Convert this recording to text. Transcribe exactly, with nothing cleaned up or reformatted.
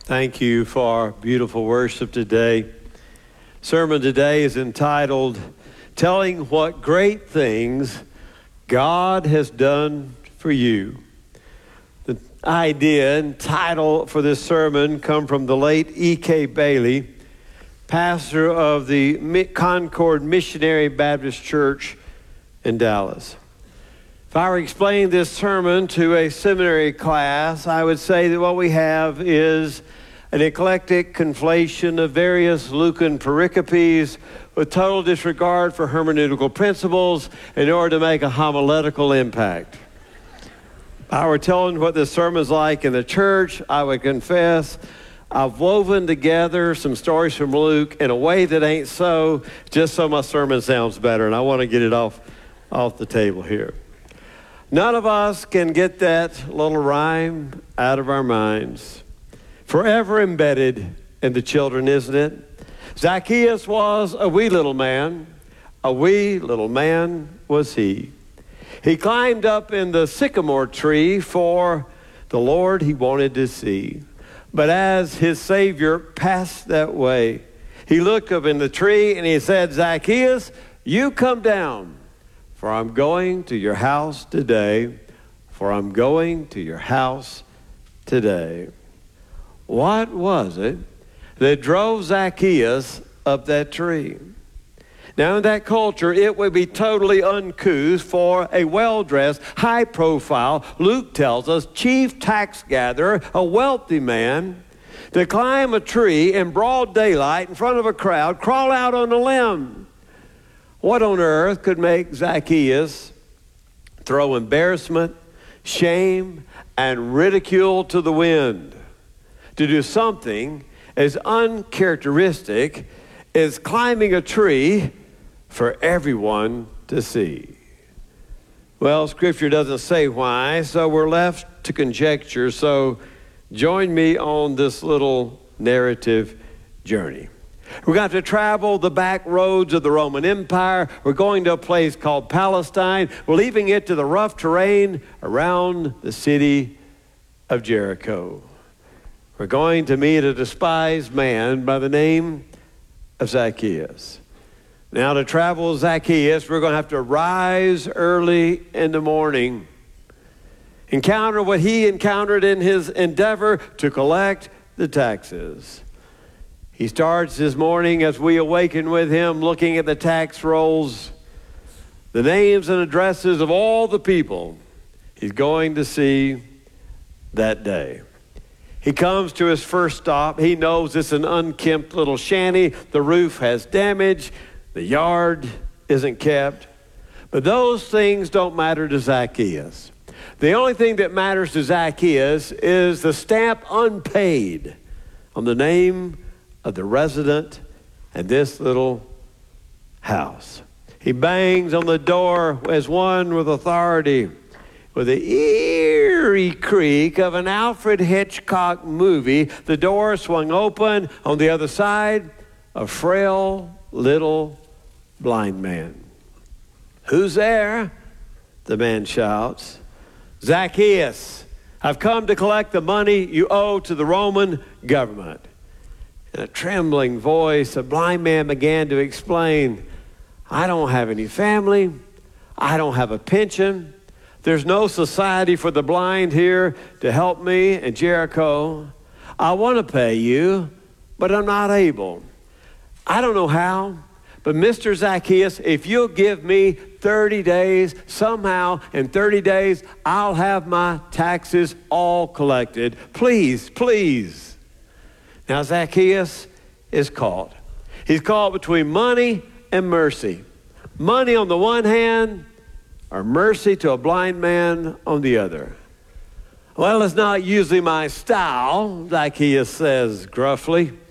Thank you for our beautiful worship today. Sermon today is entitled, Telling What Great Things God Has Done for You. The idea and title for this sermon come from the late E K Bailey, pastor of the Concord Missionary Baptist Church in Dallas. If I were explaining this sermon to a seminary class, I would say that what we have is an eclectic conflation of various Lucan pericopes with total disregard for hermeneutical principles in order to make a homiletical impact. If I were telling what this sermon is like in the church, I would confess I've woven together some stories from Luke in a way that ain't so, just so my sermon sounds better, and I want to get it off, off the table here. None of us can get that little rhyme out of our minds. Forever embedded in the children, isn't it? Zacchaeus was a wee little man. A wee little man was he. He climbed up in the sycamore tree for the Lord he wanted to see. But as his Savior passed that way, he looked up in the tree and he said, Zacchaeus, you come down. For I'm going to your house today, for I'm going to your house today. What was it that drove Zacchaeus up that tree? Now, in that culture, it would be totally uncouth for a well-dressed, high-profile, Luke tells us, chief tax gatherer, a wealthy man, to climb a tree in broad daylight in front of a crowd, crawl out on a limb. What on earth could make Zacchaeus throw embarrassment, shame, and ridicule to the wind? To do something as uncharacteristic as climbing a tree for everyone to see. Well, Scripture doesn't say why, so we're left to conjecture. So join me on this little narrative journey. We're going to travel the back roads of the Roman Empire. We're going to a place called Palestine. We're leaving it to the rough terrain around the city of Jericho. We're going to meet a despised man by the name of Zacchaeus. Now, to travel Zacchaeus, we're going to have to rise early in the morning, encounter what he encountered in his endeavor to collect the taxes. He starts this morning as we awaken with him looking at the tax rolls, the names and addresses of all the people he's going to see that day. He comes to his first stop. He knows it's an unkempt little shanty. The roof has damage. The yard isn't kept. But those things don't matter to Zacchaeus. The only thing that matters to Zacchaeus is the stamp unpaid on the name of the resident in this little house. He bangs on the door as one with authority. With the eerie creak of an Alfred Hitchcock movie, the door swung open. On the other side, a frail little blind man. Who's there? The man shouts. Zacchaeus, I've come to collect the money you owe to the Roman government. In a trembling voice, the blind man began to explain, I don't have any family. I don't have a pension. There's no society for the blind here to help me in Jericho. I want to pay you, but I'm not able. I don't know how, but Mister Zacchaeus, if you'll give me thirty days, somehow in thirty days, I'll have my taxes all collected. Please, please. Now, Zacchaeus is caught. He's caught between money and mercy. Money on the one hand, or mercy to a blind man on the other. Well, it's not usually my style, Zacchaeus says gruffly.